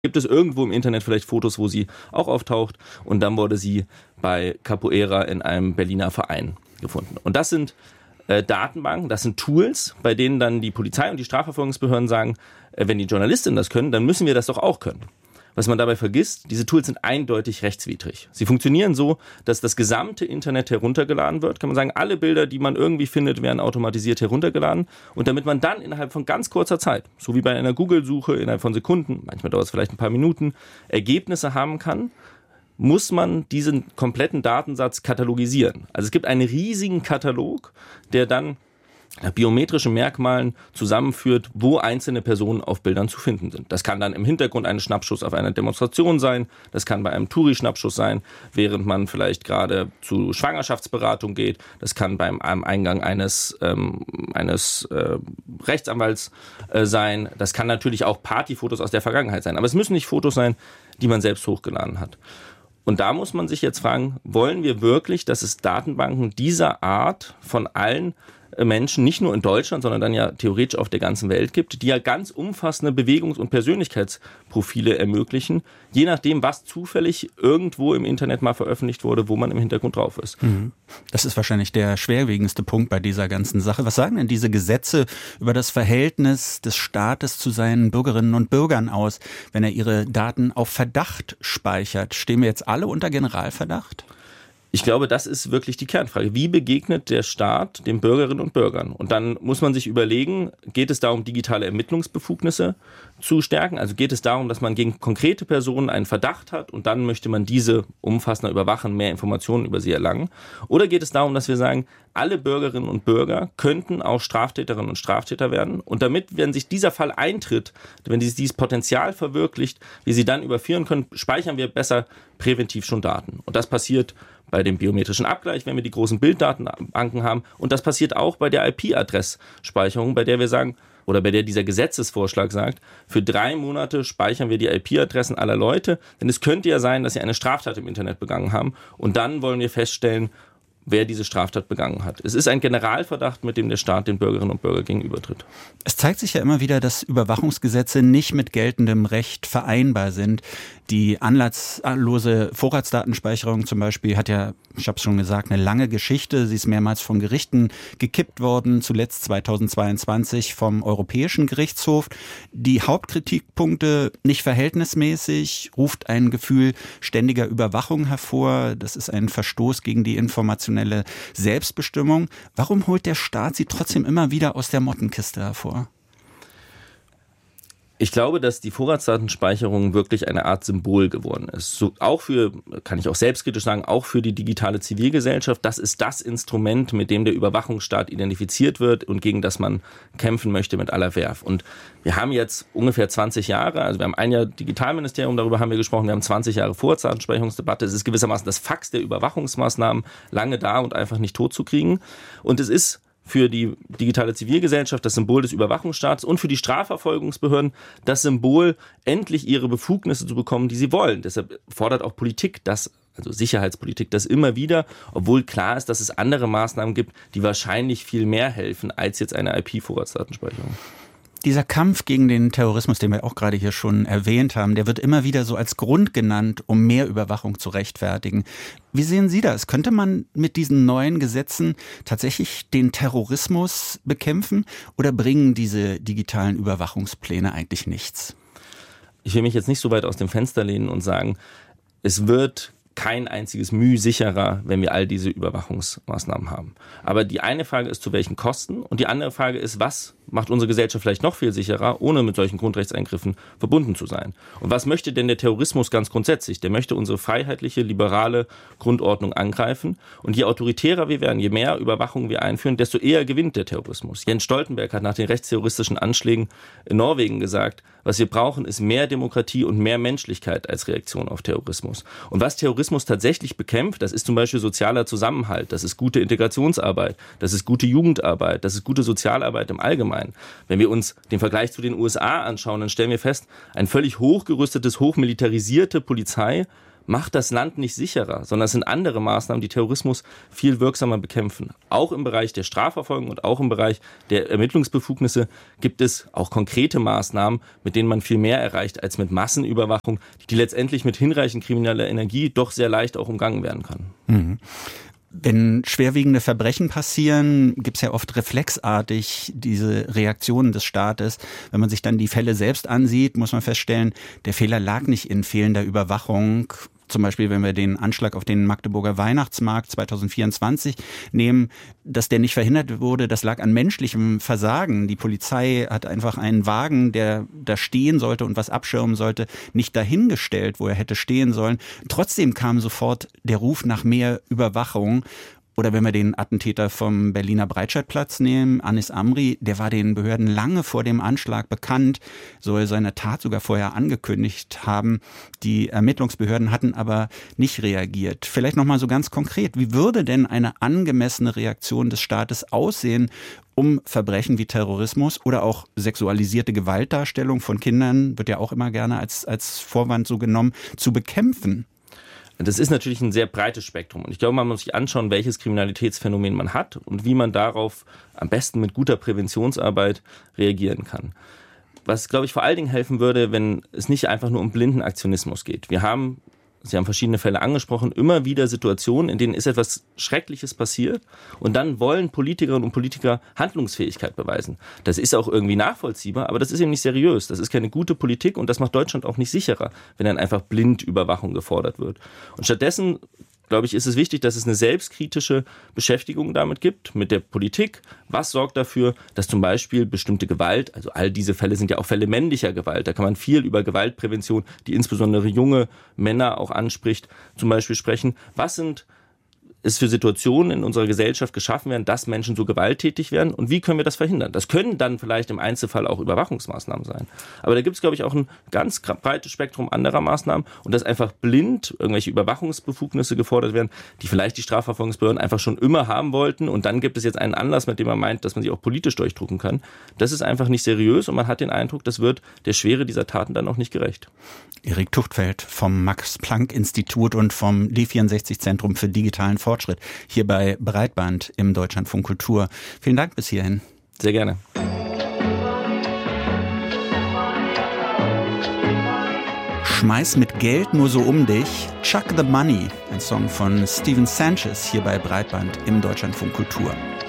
Gibt es irgendwo im Internet vielleicht Fotos, wo sie auch auftaucht, und dann wurde sie bei Capoeira in einem Berliner Verein gefunden. Und das sind Datenbanken, das sind Tools, bei denen dann die Polizei und die Strafverfolgungsbehörden sagen, wenn die Journalistinnen das können, dann müssen wir das doch auch können. Was man dabei vergisst, diese Tools sind eindeutig rechtswidrig. Sie funktionieren so, dass das gesamte Internet heruntergeladen wird. Kann man sagen, alle Bilder, die man irgendwie findet, werden automatisiert heruntergeladen. Und damit man dann innerhalb von ganz kurzer Zeit, so wie bei einer Google-Suche, innerhalb von Sekunden, manchmal dauert es vielleicht ein paar Minuten, Ergebnisse haben kann, muss man diesen kompletten Datensatz katalogisieren. Also es gibt einen riesigen Katalog, der dann biometrische Merkmalen zusammenführt, wo einzelne Personen auf Bildern zu finden sind. Das kann dann im Hintergrund ein Schnappschuss auf einer Demonstration sein, das kann bei einem Touri-Schnappschuss sein, während man vielleicht gerade zu Schwangerschaftsberatung geht, das kann beim Eingang eines Rechtsanwalts sein, das kann natürlich auch Partyfotos aus der Vergangenheit sein, aber es müssen nicht Fotos sein, die man selbst hochgeladen hat. Und da muss man sich jetzt fragen, wollen wir wirklich, dass es Datenbanken dieser Art von allen Menschen, nicht nur in Deutschland, sondern dann ja theoretisch auf der ganzen Welt gibt, die ja ganz umfassende Bewegungs- und Persönlichkeitsprofile ermöglichen, je nachdem, was zufällig irgendwo im Internet mal veröffentlicht wurde, wo man im Hintergrund drauf ist. Das ist wahrscheinlich der schwerwiegendste Punkt bei dieser ganzen Sache. Was sagen denn diese Gesetze über das Verhältnis des Staates zu seinen Bürgerinnen und Bürgern aus, wenn er ihre Daten auf Verdacht speichert? Stehen wir jetzt alle unter Generalverdacht? Ich glaube, das ist wirklich die Kernfrage. Wie begegnet der Staat den Bürgerinnen und Bürgern? Und dann muss man sich überlegen, geht es darum, digitale Ermittlungsbefugnisse zu stärken? Also geht es darum, dass man gegen konkrete Personen einen Verdacht hat und dann möchte man diese umfassender überwachen, mehr Informationen über sie erlangen? Oder geht es darum, dass wir sagen, alle Bürgerinnen und Bürger könnten auch Straftäterinnen und Straftäter werden? Und damit, wenn sich dieser Fall eintritt, wenn dieses Potenzial verwirklicht, wir sie dann überführen können, speichern wir besser präventiv schon Daten. Und das passiert bei dem biometrischen Abgleich, wenn wir die großen Bilddatenbanken haben. Und das passiert auch bei der IP-Adressspeicherung, bei der wir sagen, oder bei der dieser Gesetzesvorschlag sagt, für 3 Monate speichern wir die IP-Adressen aller Leute. Denn es könnte ja sein, dass sie eine Straftat im Internet begangen haben. Und dann wollen wir feststellen, wer diese Straftat begangen hat. Es ist ein Generalverdacht, mit dem der Staat den Bürgerinnen und Bürgern gegenübertritt. Es zeigt sich ja immer wieder, dass Überwachungsgesetze nicht mit geltendem Recht vereinbar sind. Die anlasslose Vorratsdatenspeicherung zum Beispiel hat ja, ich habe es schon gesagt, eine lange Geschichte. Sie ist mehrmals von Gerichten gekippt worden, zuletzt 2022 vom Europäischen Gerichtshof. Die Hauptkritikpunkte: nicht verhältnismäßig, ruft ein Gefühl ständiger Überwachung hervor. Das ist ein Verstoß gegen die informationelle Selbstbestimmung. Warum holt der Staat sie trotzdem immer wieder aus der Mottenkiste hervor? Ich glaube, dass die Vorratsdatenspeicherung wirklich eine Art Symbol geworden ist. So, auch für, kann ich auch selbstkritisch sagen, auch für die digitale Zivilgesellschaft. Das ist das Instrument, mit dem der Überwachungsstaat identifiziert wird und gegen das man kämpfen möchte mit aller Werf. Und wir haben jetzt ungefähr 20 Jahre, also wir haben ein Jahr Digitalministerium, darüber haben wir gesprochen, wir haben 20 Jahre Vorratsdatenspeicherungsdebatte. Es ist gewissermaßen das Fax der Überwachungsmaßnahmen, lange da und einfach nicht totzukriegen. Und es ist für die digitale Zivilgesellschaft das Symbol des Überwachungsstaats und für die Strafverfolgungsbehörden das Symbol, endlich ihre Befugnisse zu bekommen, die sie wollen. Deshalb fordert auch Politik das, also Sicherheitspolitik, das immer wieder, obwohl klar ist, dass es andere Maßnahmen gibt, die wahrscheinlich viel mehr helfen als jetzt eine IP-Vorratsdatenspeicherung. Dieser Kampf gegen den Terrorismus, den wir auch gerade hier schon erwähnt haben, der wird immer wieder so als Grund genannt, um mehr Überwachung zu rechtfertigen. Wie sehen Sie das? Könnte man mit diesen neuen Gesetzen tatsächlich den Terrorismus bekämpfen oder bringen diese digitalen Überwachungspläne eigentlich nichts? Ich will mich jetzt nicht so weit aus dem Fenster lehnen und sagen, es wird kein einziges Mühe sicherer, wenn wir all diese Überwachungsmaßnahmen haben. Aber die eine Frage ist, zu welchen Kosten? Und die andere Frage ist, was macht unsere Gesellschaft vielleicht noch viel sicherer, ohne mit solchen Grundrechtseingriffen verbunden zu sein? Und was möchte denn der Terrorismus ganz grundsätzlich? Der möchte unsere freiheitliche, liberale Grundordnung angreifen. Und je autoritärer wir werden, je mehr Überwachung wir einführen, desto eher gewinnt der Terrorismus. Jens Stoltenberg hat nach den rechtsterroristischen Anschlägen in Norwegen gesagt, was wir brauchen, ist mehr Demokratie und mehr Menschlichkeit als Reaktion auf Terrorismus. Und was Terrorismus tatsächlich bekämpft, das ist zum Beispiel sozialer Zusammenhalt, das ist gute Integrationsarbeit, das ist gute Jugendarbeit, das ist gute Sozialarbeit im Allgemeinen. Wenn wir uns den Vergleich zu den USA anschauen, dann stellen wir fest, ein völlig hochgerüstetes, hochmilitarisierte Polizei macht das Land nicht sicherer, sondern es sind andere Maßnahmen, die Terrorismus viel wirksamer bekämpfen. Auch im Bereich der Strafverfolgung und auch im Bereich der Ermittlungsbefugnisse gibt es auch konkrete Maßnahmen, mit denen man viel mehr erreicht als mit Massenüberwachung, die letztendlich mit hinreichend krimineller Energie doch sehr leicht auch umgangen werden kann. Mhm. Wenn schwerwiegende Verbrechen passieren, gibt's ja oft reflexartig diese Reaktionen des Staates. Wenn man sich dann die Fälle selbst ansieht, muss man feststellen, der Fehler lag nicht in fehlender Überwachung. Zum Beispiel, wenn wir den Anschlag auf den Magdeburger Weihnachtsmarkt 2024 nehmen, dass der nicht verhindert wurde, das lag an menschlichem Versagen. Die Polizei hat einfach einen Wagen, der da stehen sollte und was abschirmen sollte, nicht dahingestellt, wo er hätte stehen sollen. Trotzdem kam sofort der Ruf nach mehr Überwachung. Oder wenn wir den Attentäter vom Berliner Breitscheidplatz nehmen, Anis Amri, der war den Behörden lange vor dem Anschlag bekannt, soll seine Tat sogar vorher angekündigt haben. Die Ermittlungsbehörden hatten aber nicht reagiert. Vielleicht nochmal so ganz konkret, wie würde denn eine angemessene Reaktion des Staates aussehen, um Verbrechen wie Terrorismus oder auch sexualisierte Gewaltdarstellung von Kindern, wird ja auch immer gerne als Vorwand so genommen, zu bekämpfen? Das ist natürlich ein sehr breites Spektrum. Und ich glaube, man muss sich anschauen, welches Kriminalitätsphänomen man hat und wie man darauf am besten mit guter Präventionsarbeit reagieren kann. Was, glaube ich, vor allen Dingen helfen würde, wenn es nicht einfach nur um blinden Aktionismus geht. Sie haben verschiedene Fälle angesprochen, immer wieder Situationen, in denen ist etwas Schreckliches passiert und dann wollen Politikerinnen und Politiker Handlungsfähigkeit beweisen. Das ist auch irgendwie nachvollziehbar, aber das ist eben nicht seriös. Das ist keine gute Politik und das macht Deutschland auch nicht sicherer, wenn dann einfach blind Überwachung gefordert wird. Und stattdessen, glaube ich, ist es wichtig, dass es eine selbstkritische Beschäftigung damit gibt, mit der Politik. Was sorgt dafür, dass zum Beispiel bestimmte Gewalt, also all diese Fälle sind ja auch Fälle männlicher Gewalt, da kann man viel über Gewaltprävention, die insbesondere junge Männer auch anspricht, zum Beispiel sprechen. Was ist für Situationen in unserer Gesellschaft geschaffen werden, dass Menschen so gewalttätig werden und wie können wir das verhindern? Das können dann vielleicht im Einzelfall auch Überwachungsmaßnahmen sein. Aber da gibt es, glaube ich, auch ein ganz breites Spektrum anderer Maßnahmen und dass einfach blind irgendwelche Überwachungsbefugnisse gefordert werden, die vielleicht die Strafverfolgungsbehörden einfach schon immer haben wollten und dann gibt es jetzt einen Anlass, mit dem man meint, dass man sie auch politisch durchdrücken kann. Das ist einfach nicht seriös und man hat den Eindruck, das wird der Schwere dieser Taten dann auch nicht gerecht. Erik Tuchtfeld vom Max-Planck-Institut und vom D64-Zentrum für digitalen Fortschritt hier bei Breitband im Deutschlandfunk Kultur. Vielen Dank bis hierhin. Sehr gerne. Schmeiß mit Geld nur so um dich. Chuck the Money, ein Song von Steven Sanchez hier bei Breitband im Deutschlandfunk Kultur.